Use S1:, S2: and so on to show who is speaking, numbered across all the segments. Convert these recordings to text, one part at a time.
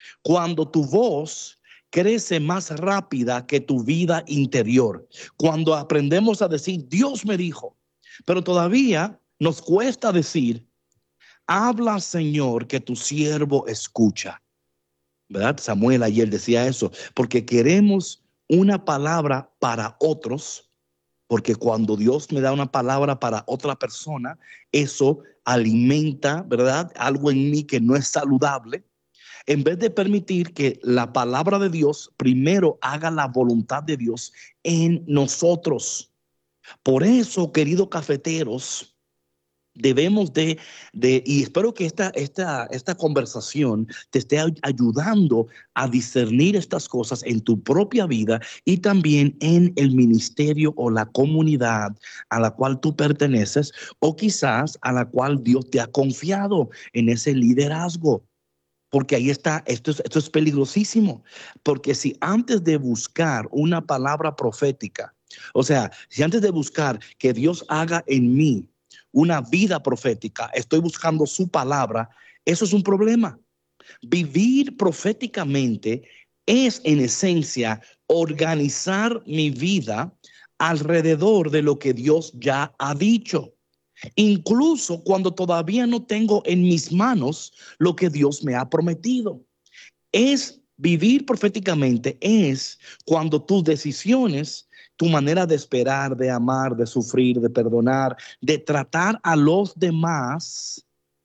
S1: Cuando tu voz crece más rápida que tu vida interior. Cuando aprendemos a decir, Dios me dijo, pero todavía nos cuesta decir, habla, Señor, que tu siervo escucha. ¿Verdad? Samuel ayer decía eso, porque queremos una palabra para otros, porque cuando Dios me da una palabra para otra persona, eso alimenta, ¿verdad? Algo en mí que no es saludable, en vez de permitir que la palabra de Dios primero haga la voluntad de Dios en nosotros. Por eso, queridos cafeteros, debemos y espero que esta conversación te esté ayudando a discernir estas cosas en tu propia vida y también en el ministerio o la comunidad a la cual tú perteneces o quizás a la cual Dios te ha confiado en ese liderazgo. Porque ahí está, esto es peligrosísimo, porque si antes de buscar una palabra profética, o sea, si antes de buscar que Dios haga en mí una vida profética, estoy buscando su palabra, eso es un problema. Vivir proféticamente es en esencia organizar mi vida alrededor de lo que Dios ya ha dicho. Incluso cuando todavía no tengo en mis manos lo que Dios me ha prometido. Es vivir proféticamente, es cuando tus decisiones, tu manera de esperar, de amar, de sufrir, de perdonar, de tratar a los demás,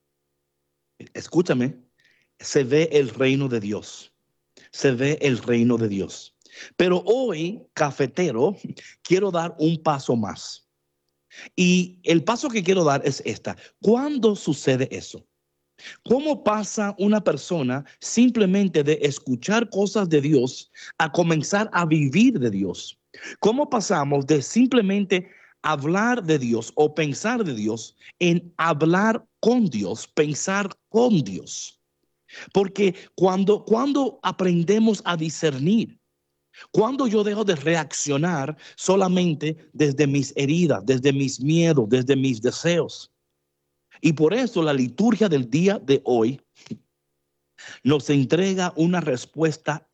S1: escúchame, se ve el reino de Dios. Se ve el reino de Dios. Pero hoy, cafetero, quiero dar un paso más. Y el paso que quiero dar es esta. ¿Cuándo sucede eso? ¿Cómo pasa una persona simplemente de escuchar cosas de Dios a comenzar a vivir de Dios? ¿Cómo pasamos de simplemente hablar de Dios o pensar de Dios en hablar con Dios, pensar con Dios? Porque cuando aprendemos a discernir, cuando yo dejo de reaccionar solamente desde mis heridas, desde mis miedos, desde mis deseos. Y por eso la liturgia del día de hoy nos entrega una respuesta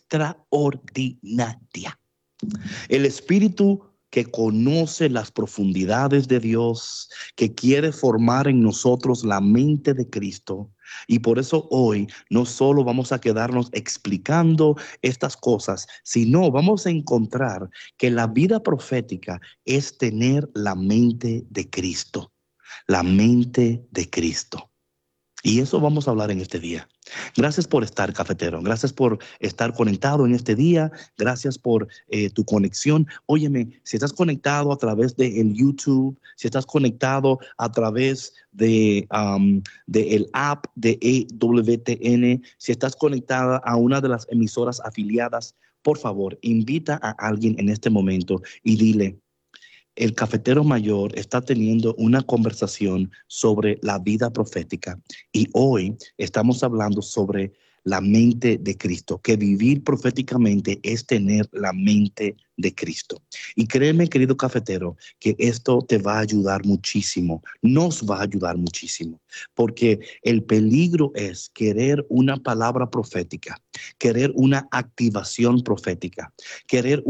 S1: extraordinaria. El Espíritu que conoce las profundidades de Dios, que quiere formar en nosotros la mente de Cristo. Y por eso hoy no solo vamos a quedarnos explicando estas cosas, sino vamos a encontrar que la vida profética es tener la mente de Cristo, la mente de Cristo. Y eso vamos a hablar en este día. Gracias por estar, cafetero. Gracias por estar conectado en este día. Gracias por tu conexión. Óyeme, si estás conectado a través de el YouTube, si estás conectado a través de el app de EWTN, si estás conectada a una de las emisoras afiliadas, por favor, invita a alguien en este momento y dile, el cafetero mayor está teniendo una conversación sobre la vida profética y hoy estamos hablando sobre la mente de Cristo, que vivir proféticamente es tener la mente de Cristo. Y créeme, querido cafetero, que esto te va a ayudar muchísimo, nos va a ayudar muchísimo, porque el peligro es querer una palabra profética, querer una activación profética, querer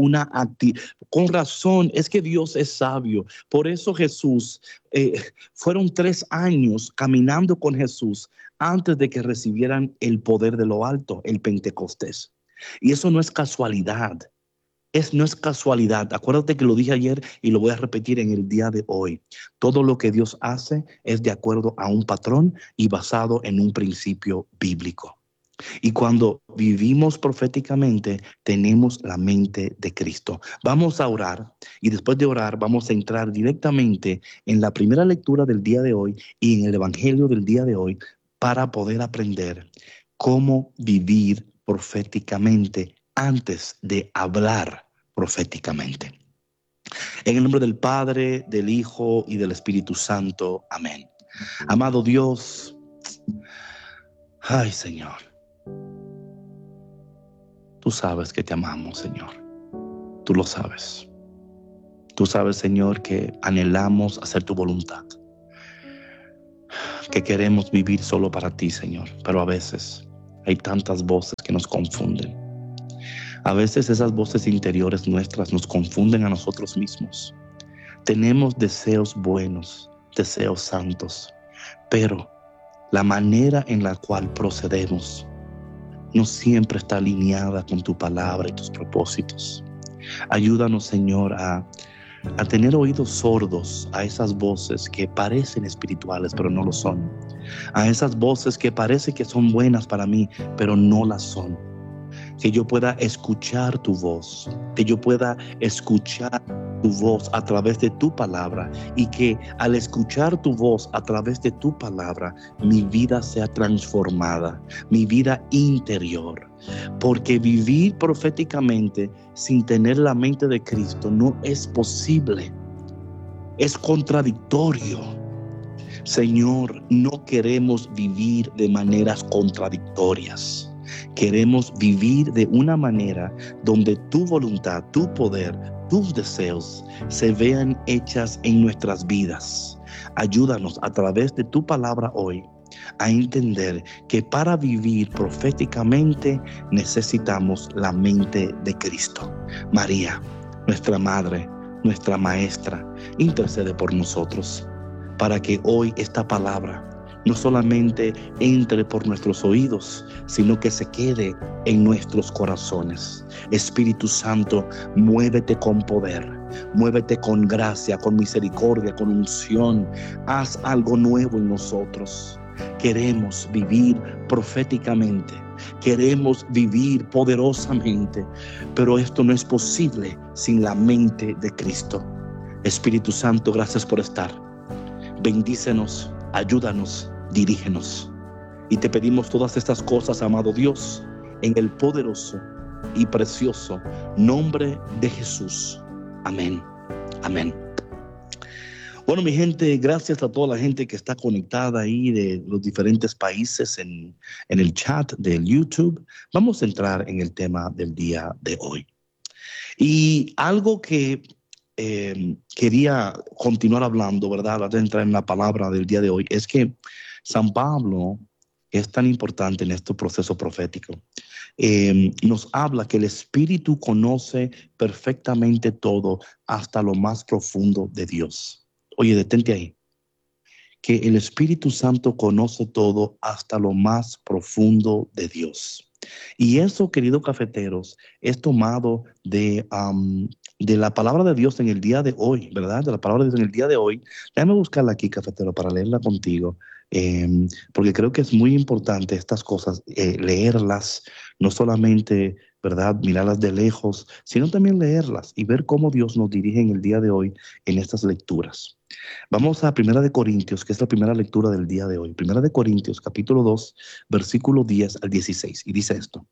S1: con razón, es que Dios es sabio. Por eso Jesús, fueron 3 años caminando con Jesús antes de que recibieran el poder de lo alto, el Pentecostés. Y eso no es casualidad. No es casualidad. Acuérdate que lo dije ayer y lo voy a repetir en el día de hoy. Todo lo que Dios hace es de acuerdo a un patrón y basado en un principio bíblico. Y cuando vivimos proféticamente, tenemos la mente de Cristo. Vamos a orar y después de orar vamos a entrar directamente en la primera lectura del día de hoy y en el evangelio del día de hoy para poder aprender cómo vivir proféticamente antes de hablar proféticamente. En el nombre del Padre, del Hijo y del Espíritu Santo. Amén. Amado Dios, ay Señor, tú sabes que te amamos, Señor. Tú lo sabes. Tú sabes, Señor, que anhelamos hacer tu voluntad, que queremos vivir solo para ti, Señor. Pero a veces hay tantas voces nos confunden. A veces esas voces interiores nuestras nos confunden a nosotros mismos. Tenemos deseos buenos, deseos santos, pero la manera en la cual procedemos no siempre está alineada con tu palabra y tus propósitos. Ayúdanos, Señor, a tener oídos sordos a esas voces que parecen espirituales, pero no lo son. A esas voces que parece que son buenas para mí, pero no las son. Que yo pueda escuchar tu voz, que yo pueda escuchar tu voz a través de tu palabra, y que al escuchar tu voz a través de tu palabra, mi vida sea transformada, mi vida interior. Porque vivir proféticamente sin tener la mente de Cristo no es posible. Es contradictorio. Señor, no queremos vivir de maneras contradictorias. Queremos vivir de una manera donde tu voluntad, tu poder, tus deseos se vean hechas en nuestras vidas. Ayúdanos a través de tu palabra hoy a entender que para vivir proféticamente necesitamos la mente de Cristo. María, nuestra Madre, nuestra Maestra, intercede por nosotros para que hoy esta palabra no solamente entre por nuestros oídos, sino que se quede en nuestros corazones. Espíritu Santo, muévete con poder, muévete con gracia, con misericordia, con unción. Haz algo nuevo en nosotros. Queremos vivir proféticamente, queremos vivir poderosamente, pero esto no es posible sin la mente de Cristo. Espíritu Santo, gracias por estar. Bendícenos, ayúdanos, dirígenos. Y te pedimos todas estas cosas, amado Dios, en el poderoso y precioso nombre de Jesús. Amén. Amén. Bueno, mi gente, gracias a toda la gente que está conectada ahí de los diferentes países en el chat del YouTube. Vamos a entrar en el tema del día de hoy. Y algo que quería continuar hablando, ¿verdad? Antes de entrar en la palabra del día de hoy, es que San Pablo es tan importante en este proceso profético. Nos habla que el Espíritu conoce perfectamente todo hasta lo más profundo de Dios. Oye, detente ahí. Que el Espíritu Santo conoce todo hasta lo más profundo de Dios. Y eso, queridos cafeteros, es tomado de la palabra de Dios en el día de hoy, ¿verdad? De la palabra de Dios en el día de hoy. Déjame buscarla aquí, cafetero, para leerla contigo, porque creo que es muy importante estas cosas, leerlas, no solamente, ¿verdad?, mirarlas de lejos, sino también leerlas y ver cómo Dios nos dirige en el día de hoy en estas lecturas. Vamos a Primera de Corintios, que es la primera lectura del día de hoy. Primera de Corintios, capítulo 2, versículo 10 al 16. Y dice esto: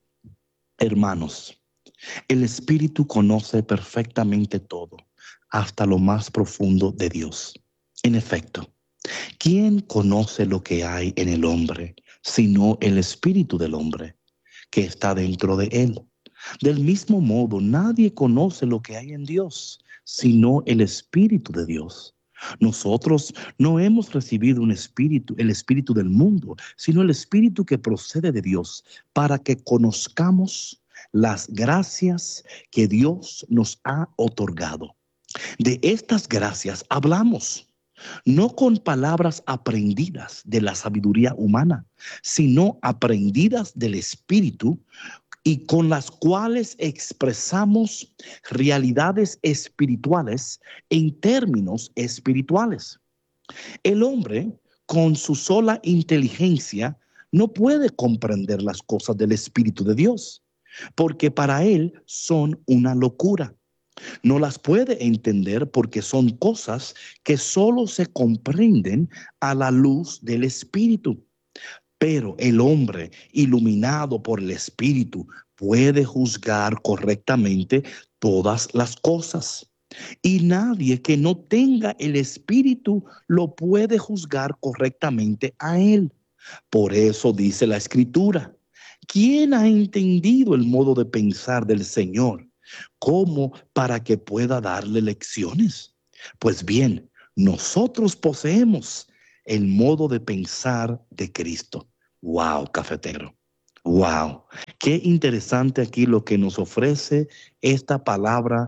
S1: Hermanos, el Espíritu conoce perfectamente todo, hasta lo más profundo de Dios. En efecto, ¿quién conoce lo que hay en el hombre, sino el Espíritu del hombre, que está dentro de él? Del mismo modo, nadie conoce lo que hay en Dios, sino el Espíritu de Dios. Nosotros no hemos recibido un espíritu, el espíritu del mundo, sino el Espíritu que procede de Dios, para que conozcamos las gracias que Dios nos ha otorgado. De estas gracias hablamos, no con palabras aprendidas de la sabiduría humana, sino aprendidas del Espíritu, y con las cuales expresamos realidades espirituales en términos espirituales. El hombre, con su sola inteligencia, no puede comprender las cosas del Espíritu de Dios, porque para él son una locura. No las puede entender porque son cosas que solo se comprenden a la luz del Espíritu. Pero el hombre iluminado por el Espíritu puede juzgar correctamente todas las cosas. Y nadie que no tenga el Espíritu lo puede juzgar correctamente a él. Por eso dice la Escritura: ¿quién ha entendido el modo de pensar del Señor? ¿Cómo para que pueda darle lecciones? Pues bien, nosotros poseemos el modo de pensar de Cristo. Wow, cafetero. Wow. Qué interesante aquí lo que nos ofrece esta palabra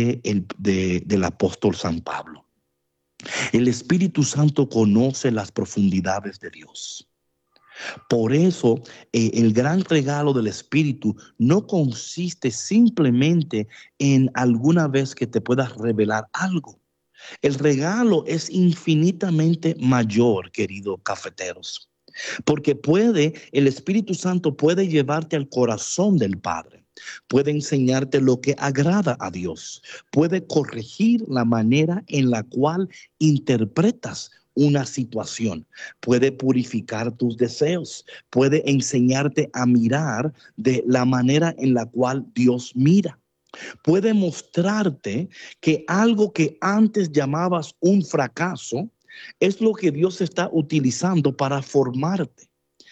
S1: del apóstol San Pablo. El Espíritu Santo conoce las profundidades de Dios. Por eso, el gran regalo del Espíritu no consiste simplemente en alguna vez que te puedas revelar algo. El regalo es infinitamente mayor, queridos cafeteros, porque el Espíritu Santo puede llevarte al corazón del Padre, puede enseñarte lo que agrada a Dios, puede corregir la manera en la cual interpretas una situación, puede purificar tus deseos, puede enseñarte a mirar de la manera en la cual Dios mira. Puede mostrarte que algo que antes llamabas un fracaso es lo que Dios está utilizando para formarte.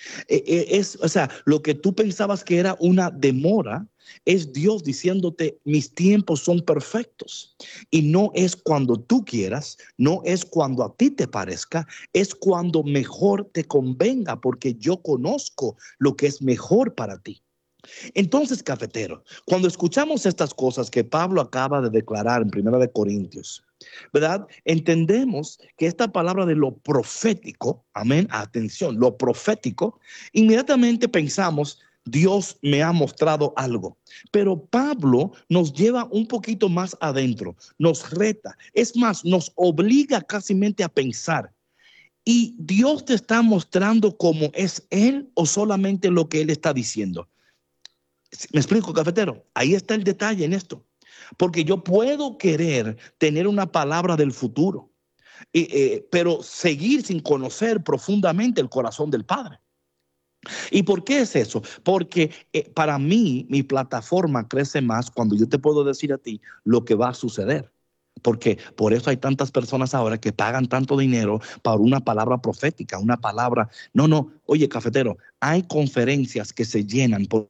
S1: O sea, lo que tú pensabas que era una demora, es Dios diciéndote, mis tiempos son perfectos. Y no es cuando tú quieras, no es cuando a ti te parezca, es cuando mejor te convenga, porque yo conozco lo que es mejor para ti. Entonces, cafetero, cuando escuchamos estas cosas que Pablo acaba de declarar en 1 Corintios, ¿verdad? Entendemos que esta palabra de lo profético, amén, atención, lo profético, inmediatamente pensamos, Dios me ha mostrado algo. Pero Pablo nos lleva un poquito más adentro, nos reta, es más, nos obliga casi a pensar. ¿Y Dios te está mostrando cómo es Él o solamente lo que Él está diciendo? ¿Me explico, cafetero? Ahí está el detalle en esto. Porque yo puedo querer tener una palabra del futuro, pero seguir sin conocer profundamente el corazón del Padre. ¿Y por qué es eso? Porque para mí, mi plataforma crece más cuando yo te puedo decir a ti lo que va a suceder. Porque por eso hay tantas personas ahora que pagan tanto dinero para una palabra profética, una palabra. No, no, oye, cafetero, hay conferencias que se llenan por.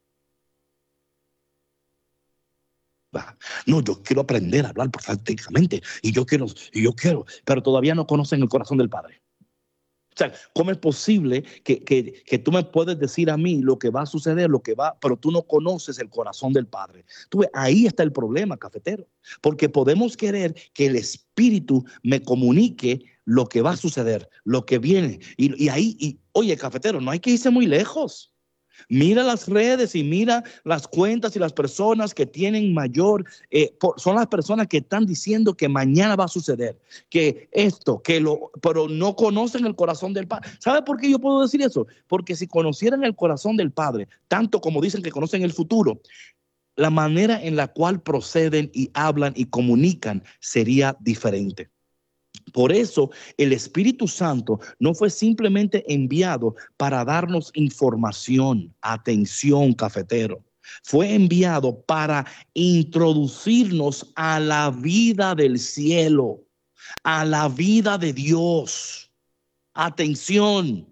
S1: No, yo quiero aprender a hablar proféticamente y yo quiero, pero todavía no conocen el corazón del Padre. O sea, ¿cómo es posible que tú me puedes decir a mí lo que va a suceder, pero tú no conoces el corazón del Padre? Tú ves, ahí está el problema, cafetero, porque podemos querer que el Espíritu me comunique lo que va a suceder, lo que viene. Oye, cafetero, no hay que irse muy lejos. Mira las redes y mira las cuentas y las personas que tienen mayor, son las personas que están diciendo que mañana va a suceder, que esto, pero no conocen el corazón del Padre. ¿Sabe por qué yo puedo decir eso? Porque si conocieran el corazón del Padre, tanto como dicen que conocen el futuro, la manera en la cual proceden y hablan y comunican sería diferente. Por eso el Espíritu Santo no fue simplemente enviado para darnos información, atención, cafetero. Fue enviado para introducirnos a la vida del cielo, a la vida de Dios. Atención.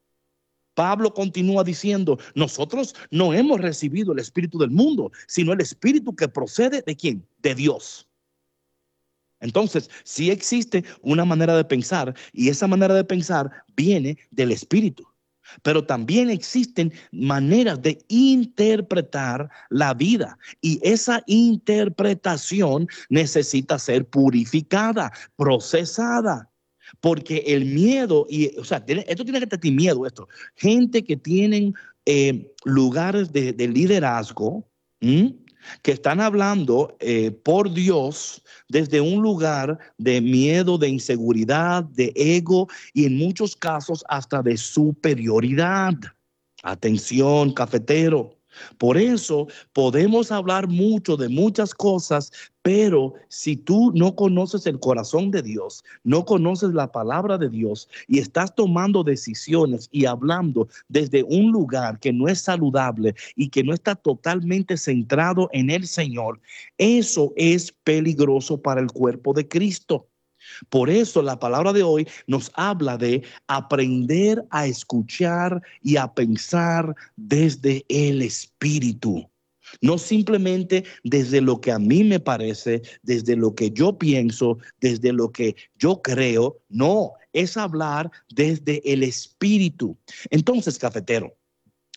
S1: Pablo continúa diciendo, nosotros no hemos recibido el espíritu del mundo, sino el espíritu que procede ¿de quién? De Dios. Entonces, sí existe una manera de pensar y esa manera de pensar viene del Espíritu. Pero también existen maneras de interpretar la vida y esa interpretación necesita ser purificada, procesada. Porque el miedo, esto tiene que tener miedo, esto. Gente que tienen lugares de liderazgo, que están hablando por Dios desde un lugar de miedo, de inseguridad, de ego y en muchos casos hasta de superioridad. Atención, cafetero. Por eso podemos hablar mucho de muchas cosas, pero si tú no conoces el corazón de Dios, no conoces la palabra de Dios y estás tomando decisiones y hablando desde un lugar que no es saludable y que no está totalmente centrado en el Señor, eso es peligroso para el cuerpo de Cristo. Por eso la palabra de hoy nos habla de aprender a escuchar y a pensar desde el Espíritu. No simplemente desde lo que a mí me parece, desde lo que yo pienso, desde lo que yo creo. No, es hablar desde el Espíritu. Entonces, cafetero,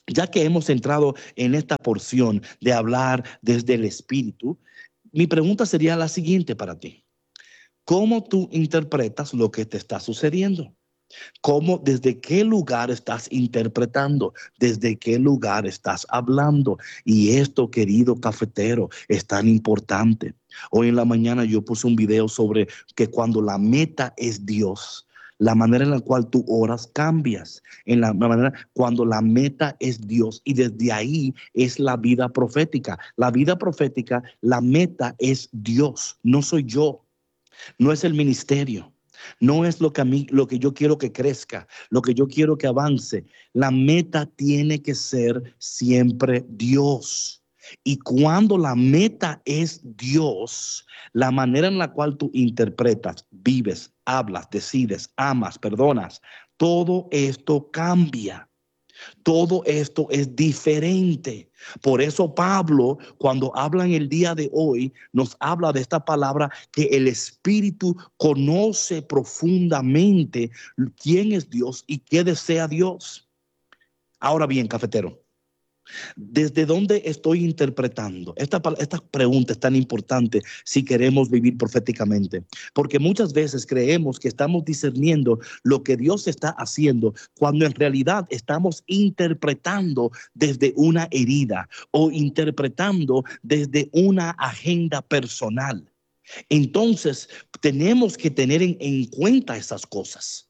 S1: ya que hemos entrado en esta porción de hablar desde el Espíritu, mi pregunta sería la siguiente para ti. ¿Cómo tú interpretas lo que te está sucediendo? ¿Cómo, desde qué lugar estás interpretando? ¿Desde qué lugar estás hablando? Y esto, querido cafetero, es tan importante. Hoy en la mañana yo puse un video sobre que cuando la meta es Dios, la manera en la cual tú oras cambias. En la manera cuando la meta es Dios, y desde ahí es la vida profética. La vida profética, la meta es Dios, no soy yo. No es el ministerio, no es lo que yo quiero que crezca, lo que yo quiero que avance. La meta tiene que ser siempre Dios. Y cuando la meta es Dios, la manera en la cual tú interpretas, vives, hablas, decides, amas, perdonas, todo esto cambia. Todo esto es diferente. Por eso Pablo, cuando habla en el día de hoy, nos habla de esta palabra que el Espíritu conoce profundamente quién es Dios y qué desea Dios. Ahora bien, cafetero, ¿desde dónde estoy interpretando? Esta pregunta es tan importante si queremos vivir proféticamente, porque muchas veces creemos que estamos discerniendo lo que Dios está haciendo, cuando en realidad estamos interpretando desde una herida o interpretando desde una agenda personal. Entonces, tenemos que tener en cuenta esas cosas,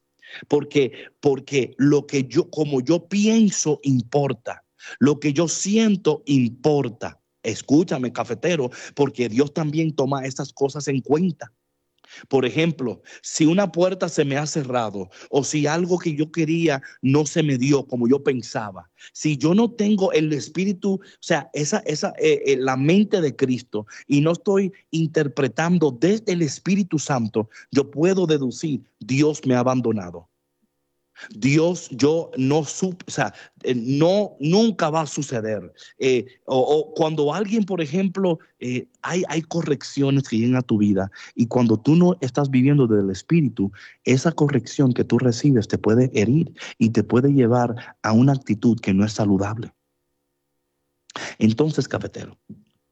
S1: porque como yo pienso importa. Lo que yo siento importa. Escúchame, cafetero, porque Dios también toma esas cosas en cuenta. Por ejemplo, si una puerta se me ha cerrado o si algo que yo quería no se me dio como yo pensaba, si yo no tengo el espíritu, o sea, la mente de Cristo y no estoy interpretando desde el Espíritu Santo, yo puedo deducir, Dios me ha abandonado. Dios, yo no supe, o sea, no, nunca va a suceder. O cuando alguien, por ejemplo, hay correcciones que llegan a tu vida y cuando tú no estás viviendo del Espíritu, esa corrección que tú recibes te puede herir y te puede llevar a una actitud que no es saludable. Entonces, cafetero,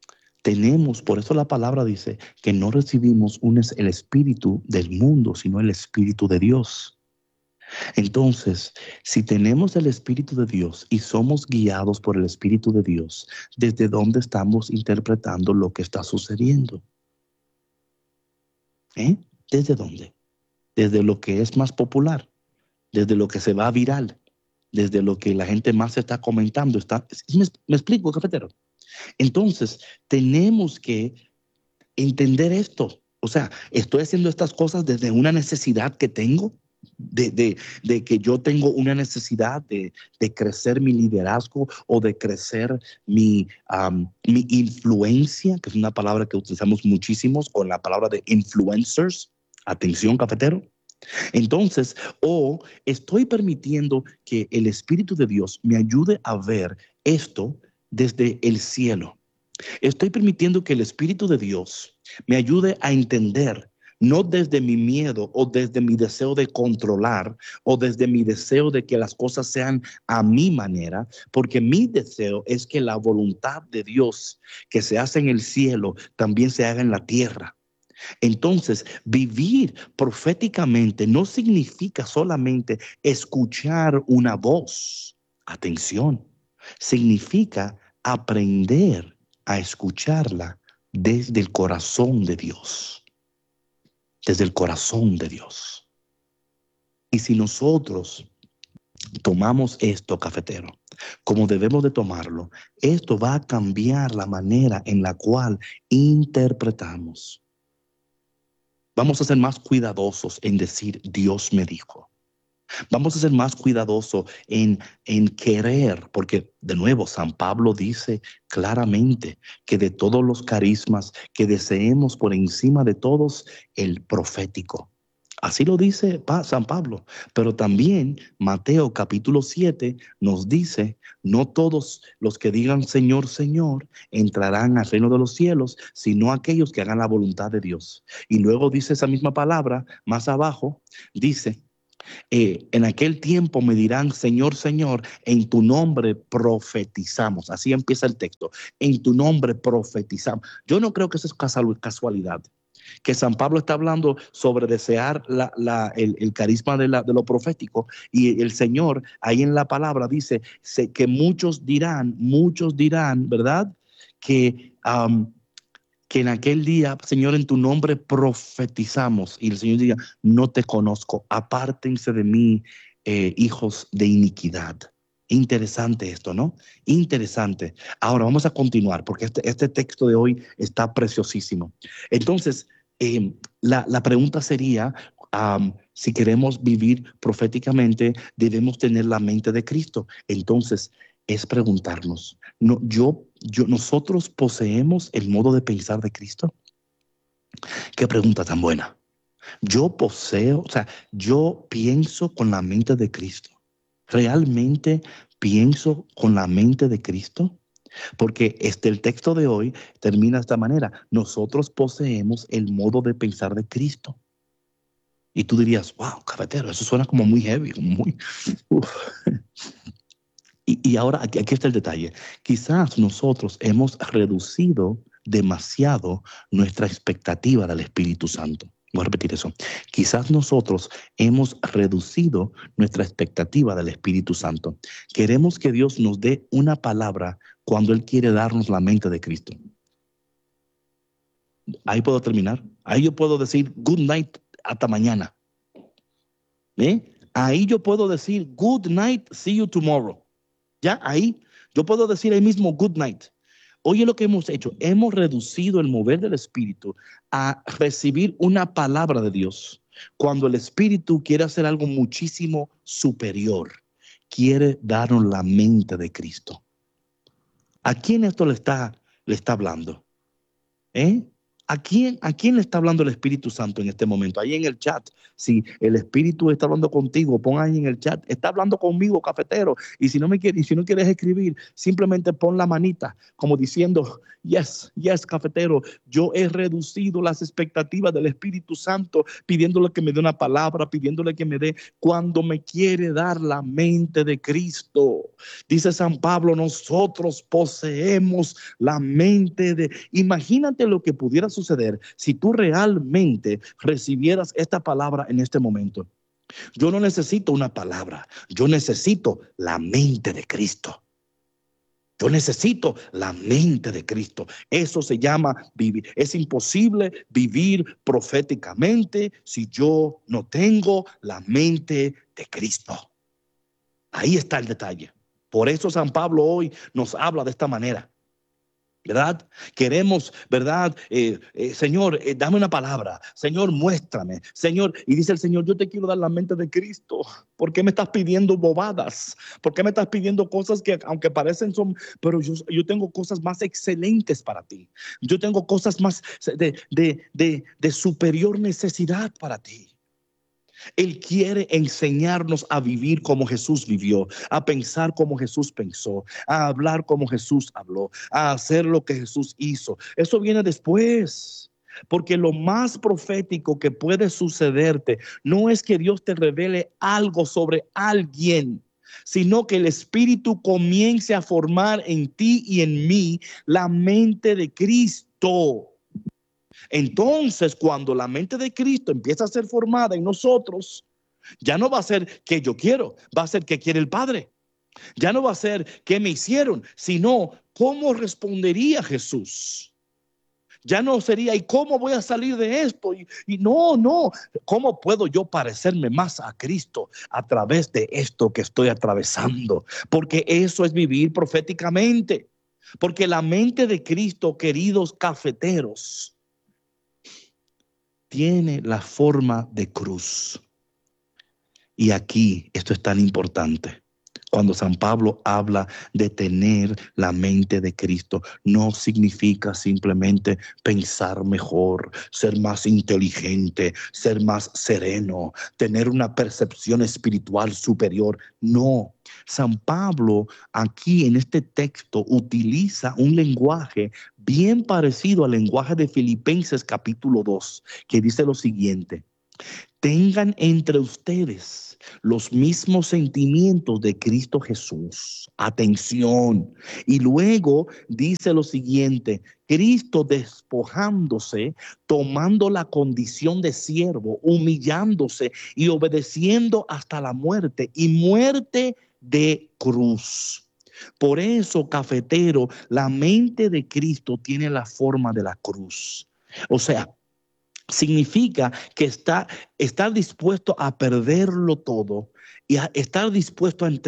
S1: por eso la palabra dice que no recibimos el espíritu del mundo, sino el Espíritu de Dios. Entonces, si tenemos el Espíritu de Dios y somos guiados por el Espíritu de Dios, ¿desde dónde estamos interpretando lo que está sucediendo? ¿Desde dónde? Desde lo que es más popular, desde lo que se va viral, desde lo que la gente más está comentando. ¿Me explico, cafetero? Entonces, tenemos que entender esto. O sea, estoy haciendo estas cosas desde una necesidad que tengo, de que yo tengo una necesidad de crecer mi liderazgo o de crecer mi influencia, que es una palabra que utilizamos muchísimos, con la palabra de influencers. Atención, cafetero. Entonces, o estoy permitiendo que el Espíritu de Dios me ayude a ver esto desde el cielo. Estoy permitiendo que el Espíritu de Dios me ayude a entender, no desde mi miedo o desde mi deseo de controlar o desde mi deseo de que las cosas sean a mi manera, porque mi deseo es que la voluntad de Dios que se hace en el cielo también se haga en la tierra. Entonces, vivir proféticamente no significa solamente escuchar una voz. Atención, significa aprender a escucharla desde el corazón de Dios. Desde el corazón de Dios. Y si nosotros tomamos esto, cafetero, como debemos de tomarlo, esto va a cambiar la manera en la cual interpretamos. Vamos a ser más cuidadosos en decir Dios me dijo. Vamos a ser más cuidadosos en querer, porque de nuevo San Pablo dice claramente que de todos los carismas que deseemos por encima de todos el profético. Así lo dice San Pablo, pero también Mateo capítulo 7 nos dice, no todos los que digan Señor, Señor, entrarán al reino de los cielos, sino aquellos que hagan la voluntad de Dios. Y luego dice esa misma palabra, más abajo, dice, En aquel tiempo me dirán, Señor, Señor, en tu nombre profetizamos. Así empieza el texto. En tu nombre profetizamos. Yo no creo que eso es casualidad. Que San Pablo está hablando sobre desear el carisma de lo profético, y el Señor ahí en la palabra dice que muchos dirán, ¿verdad? Que, que en aquel día, Señor, en tu nombre profetizamos, y el Señor diga, no te conozco, apártense de mí, hijos de iniquidad. Interesante esto, ¿no? Interesante. Ahora vamos a continuar porque este texto de hoy está preciosísimo. Entonces, la pregunta sería, si queremos vivir proféticamente, debemos tener la mente de Cristo. Entonces, es preguntarnos, no, nosotros poseemos el modo de pensar de Cristo. Qué pregunta tan buena. Yo poseo, o sea, yo pienso con la mente de Cristo. ¿Realmente pienso con la mente de Cristo? Porque el texto de hoy termina de esta manera. Nosotros poseemos el modo de pensar de Cristo. Y tú dirías, wow, cafetero, eso suena como muy heavy, como muy... uf. Y ahora aquí está el detalle. Quizás nosotros hemos reducido demasiado nuestra expectativa del Espíritu Santo. Voy a repetir eso. Quizás nosotros hemos reducido nuestra expectativa del Espíritu Santo. Queremos que Dios nos dé una palabra cuando Él quiere darnos la mente de Cristo. Ahí puedo terminar. Ahí yo puedo decir good night, hasta mañana. Ahí yo puedo decir good night, see you tomorrow. Ya ahí yo puedo decir ahí mismo good night. Oye lo que hemos hecho. Hemos reducido el mover del Espíritu a recibir una palabra de Dios, cuando el Espíritu quiere hacer algo muchísimo superior. Quiere darnos la mente de Cristo. ¿A quién esto le está hablando? ¿A quién le está hablando el Espíritu Santo en este momento? Ahí en el chat. Si el Espíritu está hablando contigo, pon ahí en el chat. Está hablando conmigo, cafetero. Y si no quieres escribir, simplemente pon la manita, como diciendo, yes, cafetero. Yo he reducido las expectativas del Espíritu Santo, pidiéndole que me dé una palabra, pidiéndole que me dé cuando me quiere dar la mente de Cristo. Dice San Pablo, nosotros poseemos la mente de... Imagínate lo que pudiera suceder si tú realmente recibieras esta palabra en este momento. Yo no necesito una palabra, yo necesito la mente de Cristo. Yo necesito la mente de Cristo. Eso se llama vivir. Es imposible vivir proféticamente si yo no tengo la mente de Cristo. Ahí está el detalle. Por eso San Pablo hoy nos habla de esta manera, ¿verdad? Queremos, ¿verdad? Señor, dame una palabra. Señor, muéstrame. Señor, y dice el Señor, yo te quiero dar la mente de Cristo. ¿Por qué me estás pidiendo bobadas? ¿Por qué me estás pidiendo cosas que aunque parecen son, pero yo tengo cosas más excelentes para ti? Yo tengo cosas más de superior necesidad para ti. Él quiere enseñarnos a vivir como Jesús vivió, a pensar como Jesús pensó, a hablar como Jesús habló, a hacer lo que Jesús hizo. Eso viene después. Porque lo más profético que puede sucederte no es que Dios te revele algo sobre alguien, sino que el Espíritu comience a formar en ti y en mí la mente de Cristo. Entonces, cuando la mente de Cristo empieza a ser formada en nosotros, ya no va a ser que yo quiero, va a ser que quiere el Padre. Ya no va a ser que me hicieron, sino cómo respondería Jesús. Ya no sería, ¿y cómo voy a salir de esto? Y no, ¿cómo puedo yo parecerme más a Cristo a través de esto que estoy atravesando? Porque eso es vivir proféticamente. Porque la mente de Cristo, queridos cafeteros, tiene la forma de cruz. Y aquí esto es tan importante. Cuando San Pablo habla de tener la mente de Cristo, no significa simplemente pensar mejor, ser más inteligente, ser más sereno, tener una percepción espiritual superior. No, San Pablo aquí en este texto utiliza un lenguaje bien parecido al lenguaje de Filipenses capítulo 2, que dice lo siguiente: tengan entre ustedes los mismos sentimientos de Cristo Jesús. Atención. Y luego dice lo siguiente: Cristo despojándose, tomando la condición de siervo, humillándose y obedeciendo hasta la muerte, y muerte de cruz. Por eso, cafetero, la mente de Cristo tiene la forma de la cruz. O sea, significa que está dispuesto a perderlo todo y a estar dispuesto a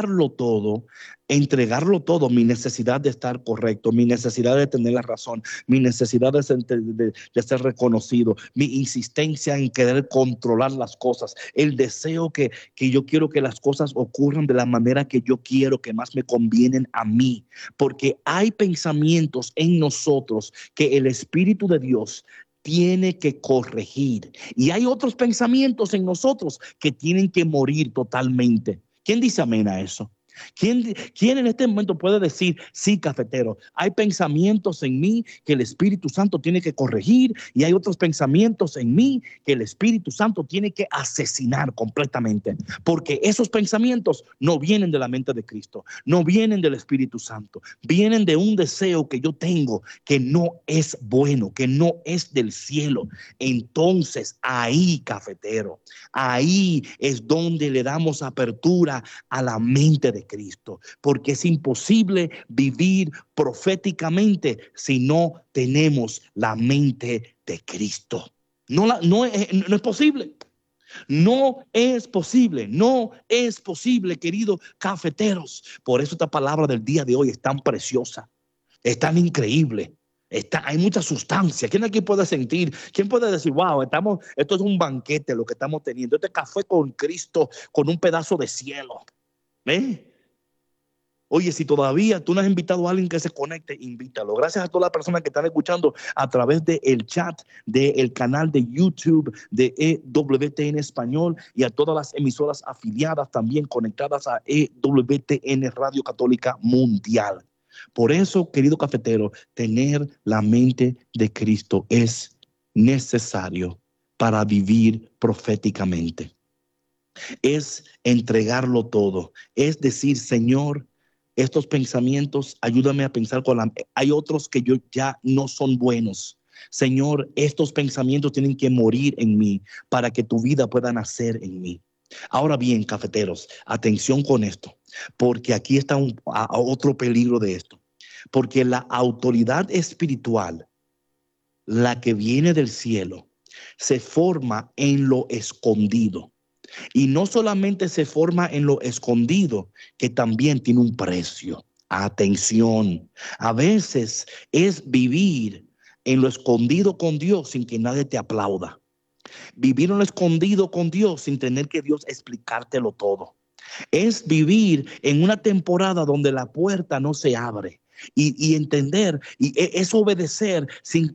S1: entregarlo todo, mi necesidad de estar correcto, mi necesidad de tener la razón, mi necesidad de ser reconocido, mi insistencia en querer controlar las cosas, el deseo que yo quiero que las cosas ocurran de la manera que yo quiero, que más me convienen a mí, porque hay pensamientos en nosotros que el Espíritu de Dios tiene que corregir. Y hay otros pensamientos en nosotros que tienen que morir totalmente. ¿Quién dice amén a eso? ¿Quién en este momento puede decir, sí, cafetero, hay pensamientos en mí que el Espíritu Santo tiene que corregir y hay otros pensamientos en mí que el Espíritu Santo tiene que asesinar completamente? Porque esos pensamientos no vienen de la mente de Cristo, no vienen del Espíritu Santo, vienen de un deseo que yo tengo que no es bueno, que no es del cielo. Entonces ahí, cafetero, ahí es donde le damos apertura a la mente de Cristo, porque es imposible vivir proféticamente si no tenemos la mente de Cristo. No es posible. No es posible, no es posible, queridos cafeteros. Por eso esta palabra del día de hoy es tan preciosa, es tan increíble. Hay mucha sustancia. ¿Quién aquí puede sentir? ¿Quién puede decir, wow, esto es un banquete lo que estamos teniendo? Este café con Cristo, con un pedazo de cielo. ¿Eh? Oye, si todavía tú no has invitado a alguien que se conecte, invítalo. Gracias a todas las personas que están escuchando a través del chat, del canal de YouTube de EWTN Español y a todas las emisoras afiliadas también conectadas a EWTN Radio Católica Mundial. Por eso, querido cafetero, tener la mente de Cristo es necesario para vivir proféticamente. Es entregarlo todo. Es decir, Señor, estos pensamientos, ayúdame a pensar hay otros que yo ya no son buenos. Señor, estos pensamientos tienen que morir en mí para que tu vida pueda nacer en mí. Ahora bien, cafeteros, atención con esto, porque aquí está otro peligro de esto. Porque la autoridad espiritual, la que viene del cielo, se forma en lo escondido. Y no solamente se forma en lo escondido, que también tiene un precio. Atención, a veces es vivir en lo escondido con Dios sin que nadie te aplauda. Vivir en lo escondido con Dios sin tener que Dios explicártelo todo. Es vivir en una temporada donde la puerta no se abre. Y entender, es obedecer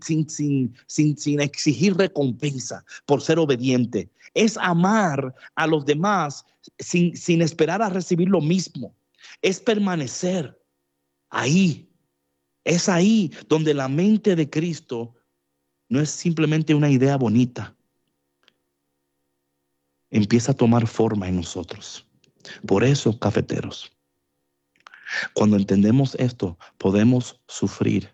S1: sin exigir recompensa por ser obediente. Es amar a los demás sin esperar a recibir lo mismo. Es permanecer ahí. Es ahí donde la mente de Cristo no es simplemente una idea bonita. Empieza a tomar forma en nosotros. Por eso, cafeteros, cuando entendemos esto, podemos sufrir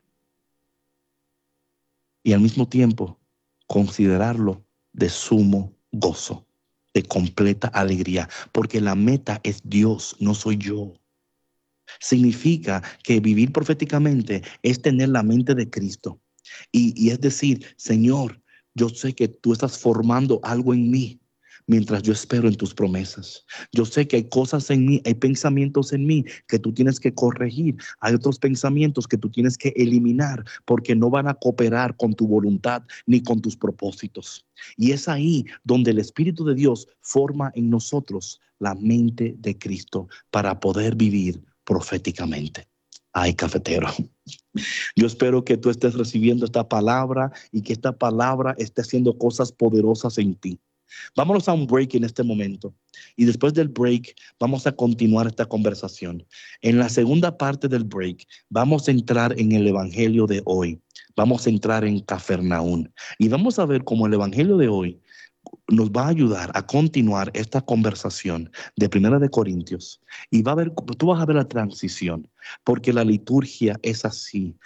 S1: y al mismo tiempo considerarlo de sumo gozo, de completa alegría, porque la meta es Dios, no soy yo. Significa que vivir proféticamente es tener la mente de Cristo y es decir, Señor, yo sé que tú estás formando algo en mí mientras yo espero en tus promesas. Yo sé que hay cosas en mí, hay pensamientos en mí que tú tienes que corregir. Hay otros pensamientos que tú tienes que eliminar porque no van a cooperar con tu voluntad ni con tus propósitos. Y es ahí donde el Espíritu de Dios forma en nosotros la mente de Cristo para poder vivir proféticamente. Ay, cafetero. Yo espero que tú estés recibiendo esta palabra y que esta palabra esté haciendo cosas poderosas en ti. Vámonos a un break en este momento y después del break vamos a continuar esta conversación. En la segunda parte del break vamos a entrar en el evangelio de hoy. Vamos a entrar en Cafarnaún y vamos a ver cómo el evangelio de hoy nos va a ayudar a continuar esta conversación de Primera de Corintios y tú vas a ver la transición, porque la liturgia es así.